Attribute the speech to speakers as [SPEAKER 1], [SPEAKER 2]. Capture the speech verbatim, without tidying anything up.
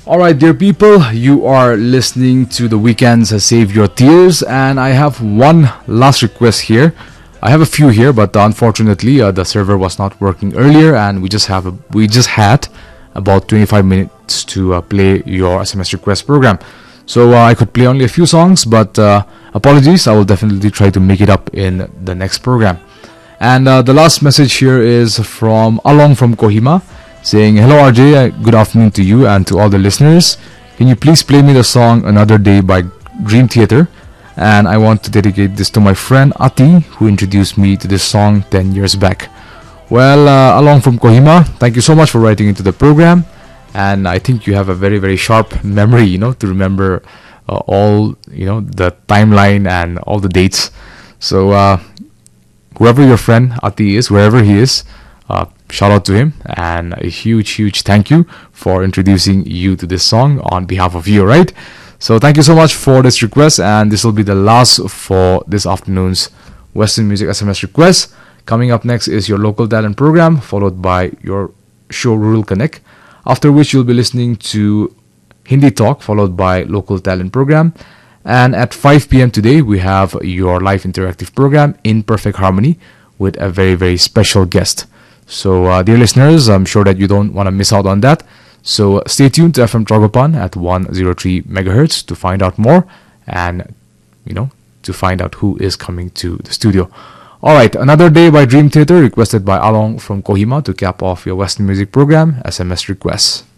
[SPEAKER 1] All right, dear people, you are listening to The Weekend's Save Your Tears, and I have one last request here. I have a few here, but unfortunately, uh, the server was not working earlier, and we just have a, we just had about twenty-five minutes to uh, play your S M S request program. So uh, I could play only a few songs, but uh, apologies. I will definitely try to make it up in the next program. And uh, the last message here is from Along from Kohima, saying, "Hello R J, uh, good afternoon to you and to all the listeners. Can you please play me the song Another Day by Dream Theater? And I want to dedicate this to my friend Ati, who introduced me to this song ten years back." Well, uh, Along from Kohima, thank you so much for writing into the program. And I think you have a very, very sharp memory, you know, to remember uh, all, you know, the timeline and all the dates. So, uh, whoever your friend Ati is, wherever he is, uh, shout out to him, and a huge, huge thank you for introducing you to this song on behalf of you, right? So thank you so much for this request, and this will be the last for this afternoon's Western Music S M S request. Coming up next is your local talent program, followed by your show Rural Connect, after which you'll be listening to Hindi Talk, followed by local talent program. And at five p.m. today, we have your live interactive program In Perfect Harmony with a very, very special guest. So, uh, dear listeners, I'm sure that you don't want to miss out on that. So, stay tuned to F M Trogopan at one oh three megahertz to find out more and, you know, to find out who is coming to the studio. All right, Another Day by Dream Theater, requested by Along from Kohima to cap off your Western music program, S M S requests.